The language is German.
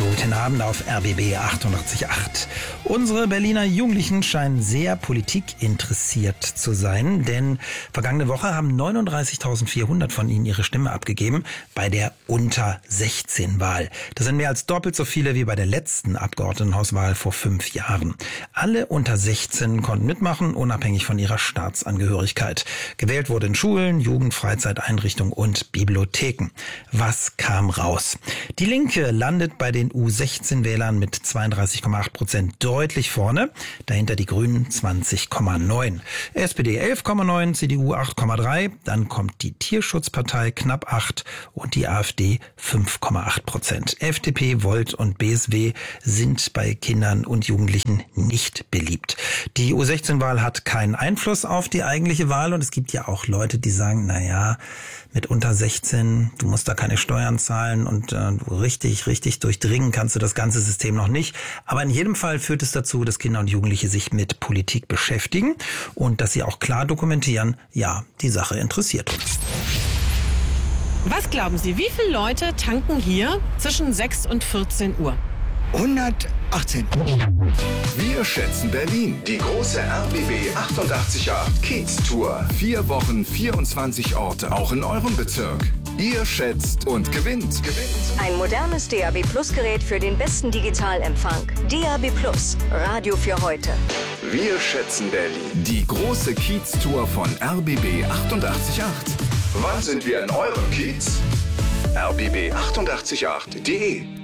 Guten Abend auf RBB 88.8. Unsere Berliner Jugendlichen scheinen sehr politikinteressiert zu sein, denn vergangene Woche haben 39.400 von ihnen ihre Stimme abgegeben bei der Unter-16-Wahl. Das sind mehr als doppelt so viele wie bei der letzten Abgeordnetenhauswahl vor 5 Jahren. Alle unter 16 konnten mitmachen, unabhängig von ihrer Staatsangehörigkeit. Gewählt wurde in Schulen, Jugend-, Freizeiteinrichtungen und Bibliotheken. Was kam raus? Die Linke landet bei den U16-Wählern mit 32,8% deutlich vorne. Dahinter die Grünen 20,9%. SPD 11,9%, CDU 8,3%. Dann kommt die Tierschutzpartei knapp 8% und die AfD 5,8%. FDP, Volt und BSW sind bei Kindern und Jugendlichen nicht beliebt. Die U16-Wahl hat keinen Einfluss auf die eigentliche Wahl und es gibt ja auch Leute, die sagen, naja, mit unter 16, du musst da keine Steuern zahlen und richtig durchdringen kannst du das ganze System noch nicht. Aber in jedem Fall führt es dazu, dass Kinder und Jugendliche sich mit Politik beschäftigen und dass sie auch klar dokumentieren, ja, die Sache interessiert uns. Was glauben Sie, wie viele Leute tanken hier zwischen 6 und 14 Uhr? 118. Wir schätzen Berlin. Die große RBB 88.8 Kiez-Tour. 4 Wochen, 24 Orte, auch in eurem Bezirk. Ihr schätzt und gewinnt. Ein modernes DAB Plus Gerät für den besten Digitalempfang. DAB Plus, Radio für heute. Wir schätzen Berlin. Die große Kiez-Tour von RBB 88.8. Wann sind wir in eurem Kiez? rbb888.de